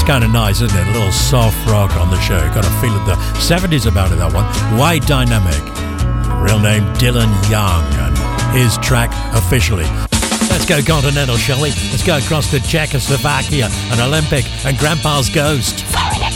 kind of nice, isn't it? A little soft rock on the show. Got a feel of the 70s about it, that one. Wide Dynamic. Real name Dylan Young, and his track Officially. Let's go continental, shall we? Let's go across to Czechoslovakia and Olympic and Grandpa's Ghost.